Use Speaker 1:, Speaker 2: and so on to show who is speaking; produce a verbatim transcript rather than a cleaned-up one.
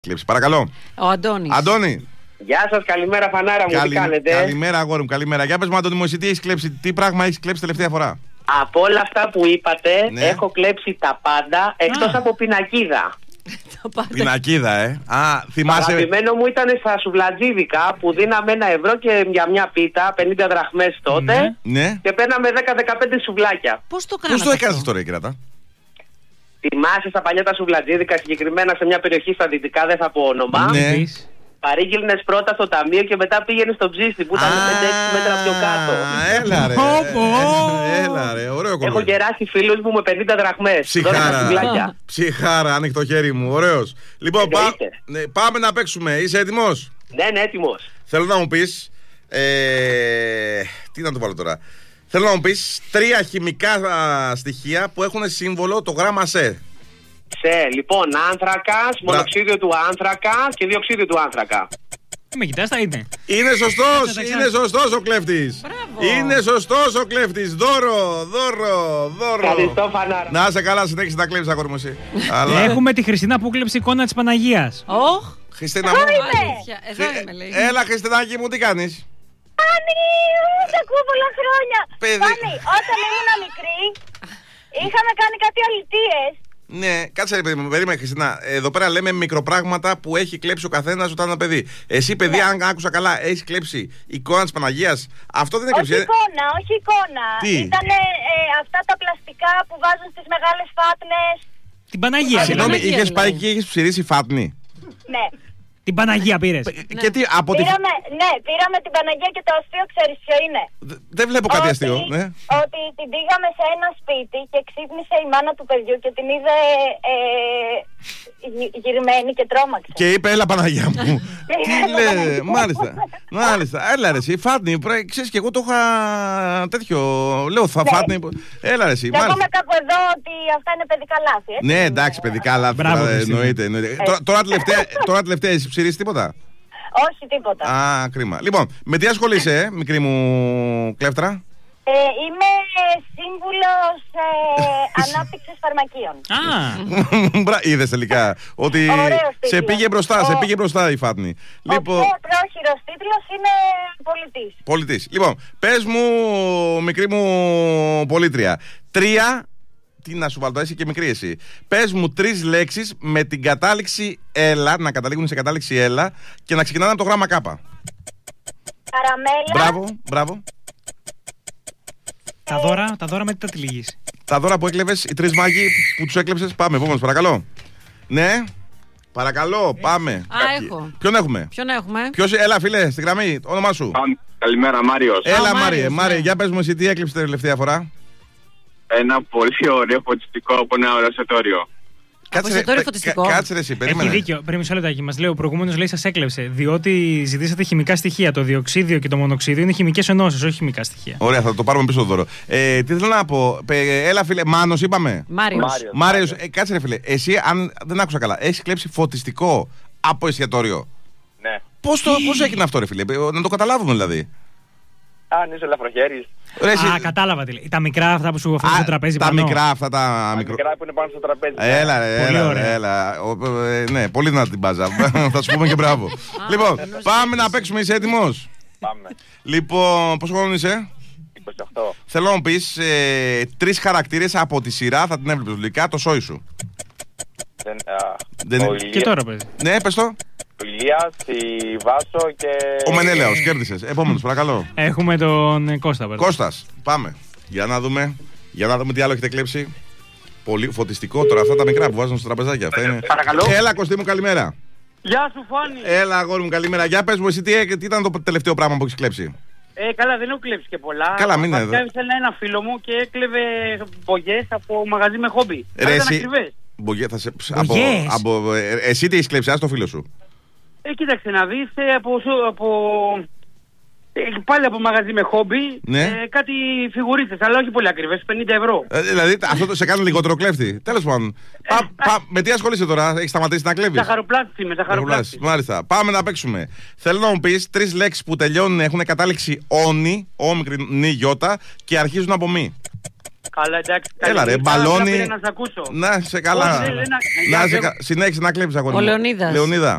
Speaker 1: Κλέψη, παρακαλώ.
Speaker 2: Ο Αντώνης.
Speaker 1: Αντώνη.
Speaker 3: Γεια σας, καλημέρα φανάρα μου,
Speaker 1: Καλη...
Speaker 3: τι κάνετε?
Speaker 1: Καλημέρα αγόρι μου, καλημέρα. Για πες μου Αντώνη μου, εσύ τι έχεις κλέψει, τι πράγμα έχεις κλέψει τελευταία φορά?
Speaker 3: Από όλα αυτά που είπατε,
Speaker 1: ναι.
Speaker 3: έχω κλέψει τα πάντα, εκτός από πινακίδα.
Speaker 1: Πινακίδα, ε. Α, θυμάσαι.
Speaker 3: Αγαπημένο μου ήταν στα σουβλατζίδικα που δίναμε ένα ευρώ και για μια πίτα, πενήντα δραχμές τότε.
Speaker 1: Ναι.
Speaker 3: Και παίρναμε δέκα με δεκαπέντε σουβλάκια.
Speaker 2: Πώς το κάνατε?
Speaker 1: Πώς το έκανες τώρα, Κράτα?
Speaker 3: Θυμάσαι στα παλιά τα σουβλατζίδικα, συγκεκριμένα σε μια περιοχή στα δυτικά, δεν θα πω όνομα.
Speaker 1: Ναι.
Speaker 3: Παρήγγειλνες πρώτα στο ταμείο και μετά πήγαινε στο ψήστη που ήταν πέντε έξι μέτρα πιο κάτω.
Speaker 1: Έλα ρε. Έλα ρε, ωραίο κομμάτι.
Speaker 3: Έχω γεράσει φίλους μου με πενήντα δραχμές.
Speaker 1: Ψυχάρα. Ψυχάρα, άνοιξε το χέρι μου, ωραίος. Λοιπόν, πά... ναι, πάμε να παίξουμε. Είσαι έτοιμος?
Speaker 3: Ναι, ναι, έτοιμος.
Speaker 1: Θέλω να μου πεις. Ε... Τι να το βάλω τώρα. Θέλω να μου πεις τρία χημικά στοιχεία που έχουν σύμβολο το γράμμα σε.
Speaker 3: Σε, λοιπόν, άνθρακας, μονοξίδιο του άνθρακα και διοξίδιο του άνθρακα.
Speaker 4: Με κοιτάς, τα είναι.
Speaker 1: Είναι σωστός, είναι σωστός ο κλέφτης.
Speaker 2: Μπράβο.
Speaker 1: Είναι σωστός ο κλέφτης. Δώρο, δώρο, δώρο.
Speaker 3: Ευχαριστώ, φανάρα.
Speaker 1: Να είσαι καλά, συνέχισε να κλέβεις αγόρι μου εσύ. Αλλά...
Speaker 4: Έχουμε τη Χριστίνα που κλέψει εικόνα της Παναγίας.
Speaker 2: Όχ.
Speaker 1: Χριστίνα μου.
Speaker 2: Αλήθεια. Εδώ είμαι, λέει.
Speaker 1: Έλα Χριστινάκη μου, τι κάνεις?
Speaker 5: Πάνι, σε ακούω πολλά χρόνια.
Speaker 1: Παιδί.
Speaker 5: Πάνι, όταν ήμουν μικρή, είχαμε κάνει κάτι αλητίες.
Speaker 1: Ναι, κάτσε ρε παιδί μου, περίμενε Χριστίνα. Εδώ πέρα λέμε μικροπράγματα που έχει κλέψει ο καθένας όταν είναι παιδί. Εσύ, παιδί,
Speaker 5: Ναι.
Speaker 1: αν άκουσα καλά, έχεις κλέψει εικόνα της Παναγίας. Αυτό δεν είναι
Speaker 5: Όχι
Speaker 1: κλέψει.
Speaker 5: εικόνα, όχι εικόνα.
Speaker 1: Τι?
Speaker 5: Ήτανε ε, αυτά τα πλαστικά που βάζουν στις μεγάλες φάτνες.
Speaker 4: Την Παναγία.
Speaker 1: Συγγνώμη,
Speaker 2: Παναγία,
Speaker 1: είχες πάει
Speaker 2: λέει.
Speaker 1: και είχες ψηρίσει φάτνη.
Speaker 5: Ναι.
Speaker 4: Την Παναγία πήρες.
Speaker 1: Και τι, από τη...
Speaker 5: Πήραμε, ναι, πήραμε την Παναγία και το αστείο ξέρεις ποιο είναι.
Speaker 1: Δε- Δεν βλέπω κάτι
Speaker 5: Ότι-
Speaker 1: αστείο. Ναι.
Speaker 5: Ότι την πήγαμε σε ένα σπίτι και ξύπνησε η μάνα του παιδιού και την είδε ε, γυ- γυρμένη και τρόμαξε.
Speaker 1: Και είπε, έλα Παναγία μου. Τι
Speaker 5: Έλα,
Speaker 1: λέει,
Speaker 5: Παναγία μου.
Speaker 1: μάλιστα. Μάλιστα. Έλα ρε εσύ, φάτνη. πρέ- Ξέρεις και εγώ το είχα τέτοιο. Λέω, θα
Speaker 5: Ναι.
Speaker 1: φάτνη. Έλα ρε εσύ,
Speaker 5: Και
Speaker 1: μάλιστα.
Speaker 5: πούμε κάπου εδώ ότι αυτά είναι παιδικά λάθη. Έτσι.
Speaker 1: Ναι, εντάξει, παιδικά λάθη.
Speaker 4: Μπράβο,
Speaker 1: τώρα,
Speaker 4: Χριστίνα.
Speaker 1: εννοείται, εννοείται. Τώρα- Τώρα τελευταία, τώρα τελευταία έχεις ψηρίσει τίποτα?
Speaker 5: Όχι τίποτα.
Speaker 1: Α, κρίμα. Λοιπόν, με τι ασχολείσαι, ε, μικρή μου κλέφτρα?
Speaker 5: Ε, είμαι σύμβουλος ε, ανάπτυξης φαρμακείων.
Speaker 4: Α,
Speaker 1: Μπρα, είδες τελικά ότι
Speaker 5: Ωραίος
Speaker 1: σε
Speaker 5: τίτλος.
Speaker 1: πήγε μπροστά, σε
Speaker 5: Ο-
Speaker 1: πήγε μπροστά η φάτνη.
Speaker 5: Ο
Speaker 1: Λοιπόν,
Speaker 5: πιο πρόχειρος τίτλος είναι πολιτής.
Speaker 1: πολιτής. Λοιπόν, πες μου, μικρή μου πολίτρια, τρία. Τι να σου βάλω, είσαι και μικρή εσύ. Πες μου τρεις λέξεις με την κατάληξη έλα, να καταλήγουν σε κατάληξη έλα και να ξεκινάνε από το γράμμα κάπα.
Speaker 5: Καραμέλα.
Speaker 1: Μπράβο, μπράβο.
Speaker 4: τα δώρα, τα δώρα με τι τα τυλίγεις.
Speaker 1: Τα δώρα που έκλεβες, οι τρεις μάγοι που τους έκλεψες, πάμε, επόμενος, παρακαλώ. Ναι, παρακαλώ, πάμε.
Speaker 2: Α, έχω.
Speaker 1: Ποιον έχουμε?
Speaker 2: Ποιον έχουμε?
Speaker 1: Ποιος, έλα φίλε, στη γραμμή, το όνομά σου.
Speaker 6: Καλημέρα, Μάριος.
Speaker 1: Έλα
Speaker 2: Μάριος,
Speaker 1: Μάριε, Μάριε,
Speaker 2: ναι.
Speaker 1: για πες μου εσύ τι έκλεψες την τελευταία φορά.
Speaker 6: Ένα πολύ ωραίο φωτιστικό από ένα ωραίο εστιατόριο.
Speaker 2: εστιατόριο
Speaker 1: ρε,
Speaker 2: φωτιστικό.
Speaker 1: κα- κάτσε ρε εσύ,
Speaker 4: Έχει
Speaker 1: περίμενε.
Speaker 4: δίκιο. Πριν μισό λεπτάκι. Μας λέει ο προηγούμενος, λέει, σας έκλεψε. Διότι ζητήσατε χημικά στοιχεία. Το διοξίδιο και το μονοξίδιο είναι χημικές ενώσεις, όχι χημικά στοιχεία.
Speaker 1: Ωραία, θα το πάρουμε πίσω το δώρο. Ε, τι θέλω να πω, Πε- έλα φίλε, Μάνος είπαμε.
Speaker 2: Μάριος.
Speaker 6: Μάριος.
Speaker 1: Μάριος, ε, κάτσε ρε φίλε, εσύ αν δεν άκουσα καλά, έχεις κλέψει φωτιστικό από εστιατόριο.
Speaker 6: Ναι.
Speaker 1: Πώς, το, πώς έγινε αυτό ρε φίλε, ε, να το καταλάβουμε δηλαδή.
Speaker 6: Αν είσαι ελαφροχέρης.
Speaker 1: Ρε, εσύ-
Speaker 4: Α, κατάλαβα τι λέει. Τα μικρά αυτά που σου αφήνουν
Speaker 1: Α,
Speaker 4: στο τραπέζι
Speaker 1: τα
Speaker 4: πάνω.
Speaker 1: μικρά αυτά τα
Speaker 6: Τα
Speaker 1: μικρο...
Speaker 6: μικρά που είναι πάνω στο τραπέζι.
Speaker 1: Έλα ρε,
Speaker 4: Πολύ
Speaker 1: έλα,
Speaker 4: ωραία.
Speaker 1: ρε, έλα. Ο, ε, ναι, πολύ δυνατή την μπάζα. Θα σου πούμε και μπράβο. Λοιπόν, πάμε να παίξουμε, είσαι έτοιμος?
Speaker 6: Πάμε.
Speaker 1: Λοιπόν, πόσο χρόνο είσαι?
Speaker 6: είκοσι οκτώ.
Speaker 1: Θέλω να μου πεις ε, τρεις χαρακτήρες από τη σειρά, θα την έβλεπες λογικά, το σόι σου.
Speaker 6: Δεν, α,
Speaker 1: Δεν
Speaker 6: ο
Speaker 1: είναι-
Speaker 6: Ηλίας-
Speaker 4: Και τώρα παίζει.
Speaker 1: Ναι, πες το.
Speaker 6: Ο Ηλίας, η Βάσο και...
Speaker 1: Ο Μενέλαος, κέρδισες. Επόμενος, παρακαλώ.
Speaker 4: Έχουμε τον ε, Κώστα. πέρα.
Speaker 1: Κώστας, πάμε. Για να δούμε. Για να δούμε τι άλλο έχετε κλέψει. Πολύ φωτιστικό τώρα, αυτά τα μικρά που βάζουν στο τραπεζάκι. Αυτά είναι.
Speaker 3: Παρακαλώ.
Speaker 1: Έλα, Κωστή μου, καλημέρα.
Speaker 3: Γεια σου, Φάνη.
Speaker 1: Έλα, αγόρι μου, καλημέρα. Για πες μου, εσύ τι, τι ήταν το τελευταίο πράγμα που έχεις κλέψει.
Speaker 3: Ε, καλά, δεν έχω κλέψει και πολλά.
Speaker 1: Καλά, μην είναι
Speaker 3: Βασικά
Speaker 1: εδώ.
Speaker 3: ήθελα ένα φίλο μου και έκλεβε μπογιές από μαγαζί με χόμπι.
Speaker 1: Ρε,
Speaker 3: Αλλά ήταν
Speaker 1: εσύ-
Speaker 3: ακριβές.
Speaker 1: Μπογέ, θα σε, από,
Speaker 4: Μπογιές.
Speaker 1: από, ε, εσύ τι έχεις κλέψει, ας το φίλο σου.
Speaker 3: Ε, κοίταξε να δεις, ε, από, σου- από, ε, πάλι από μαγαζί με χόμπι,
Speaker 1: Ναι.
Speaker 3: ε, κάτι φιγουρίτες, αλλά όχι πολύ ακριβές, πενήντα ευρώ.
Speaker 1: Ε, δηλαδή αυτό το σε κάνει λιγότερο κλέφτη. Τέλος πάντων. Πα, πα, με τι ασχολείσαι τώρα, έχεις σταματήσει να κλέβεις.
Speaker 3: Ζαχαροπλάστης είμαι, ζαχαροπλάστης.
Speaker 1: Μάλιστα. Πάμε να παίξουμε. Θέλω να μου πεις τρεις λέξεις που τελειώνουν, έχουν κατάληξη όνι, όμικρη νι γιώτα και αρχίζουν από μη.
Speaker 3: Καλά, εντάξει.
Speaker 1: Έλα ρε,
Speaker 3: καλή.
Speaker 1: μπαλόνι.
Speaker 3: Απλά πήρα να σ' ακούσω.
Speaker 1: Να σε καλά.
Speaker 3: Όχι, δεν- δεν-
Speaker 1: Να
Speaker 3: για-
Speaker 1: σε κα- Συνέχισε να κλέβεις αγόρι μου.
Speaker 2: Ο Λεωνίδας.
Speaker 1: Λεωνίδα.